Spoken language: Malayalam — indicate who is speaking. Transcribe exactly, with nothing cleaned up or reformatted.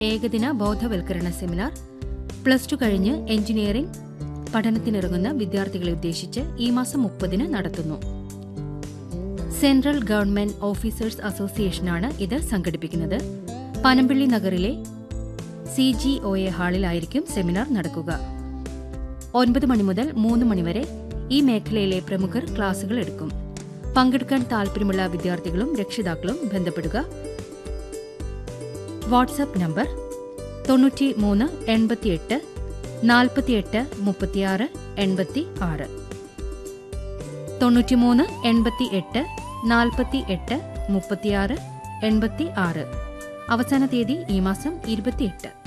Speaker 1: ഏകദിന ബോധവൽക്കരണ സെമിനാർ പ്ലസ് ടു കഴിഞ്ഞ് എഞ്ചിനീയറിംഗ് പഠനത്തിനിറങ്ങുന്ന വിദ്യാർത്ഥികളെ ഉദ്ദേശിച്ച് ഈ മാസം മുപ്പതിന് നടത്തുന്നു. സെൻട്രൽ ഗവൺമെന്റ് ഓഫീസേഴ്സ് അസോസിയേഷനാണ് ഇത് സംഘടിപ്പിക്കുന്നത്. പനമ്പള്ളി നഗറിലെ C G O A ഹാളിലായിരിക്കും seminar നടക്കുക. ഒൻപത് മണി മുതൽ മൂന്ന് മണിവരെ ഈ മേഖലയിലെ പ്രമുഖർ ക്ലാസുകൾ എടുക്കും. പങ്കെടുക്കാൻ താൽപര്യമുള്ള വിദ്യാർത്ഥികളും രക്ഷിതാക്കളും ബന്ധപ്പെടുക. വാട്സ്ആപ്പ് നമ്പർ തൊണ്ണൂറ്റി മൂന്ന് എൺപത്തിയെട്ട് നാൽപ്പത്തിയെട്ട് മുപ്പത്തിയാറ് എൺപത്തി ആറ് തൊണ്ണൂറ്റിമൂന്ന് എൺപത്തി എട്ട് നാൽപ്പത്തി എട്ട് മുപ്പത്തിയാറ് എൺപത്തി ആറ്. അവസാന തീയതി ഈ മാസം ഇരുപത്തിയെട്ട്.